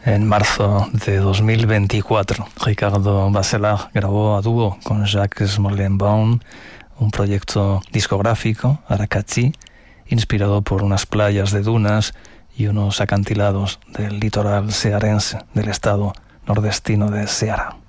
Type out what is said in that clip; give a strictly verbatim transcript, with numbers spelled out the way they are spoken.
En marzo de dos mil veinticuatro, Ricardo Bachelard grabó a dúo con Jacques Molenbaum un proyecto discográfico, Arakachi, inspirado por unas playas de dunas y unos acantilados del litoral cearense del estado nordestino de Ceará.